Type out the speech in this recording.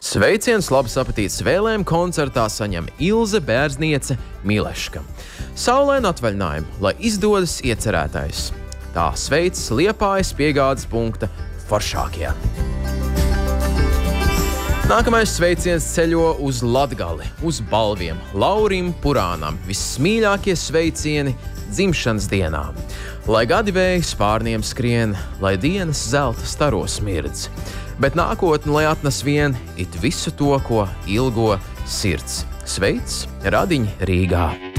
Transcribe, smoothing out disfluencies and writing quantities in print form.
Sveiciens, labs apetītes vēlēm koncertā saņem Ilze Bērzniece Mileška. Saulaina atvaļinājumu, lai izdodas iecerētais. Tā sveic Liepājas piegādes punkta foršākajā. Nākamais sveiciens ceļo uz Latgali, uz balviem, Laurim Purānam, vismīļākie sveicieni dzimšanas dienā. Lai gadi vēji spārniem skrien, lai dienas zelta staros mirdz, bet nākotne, lai atnes vien it visu to, ko ilgo sirds. Sveic, Radiņ Rīgā!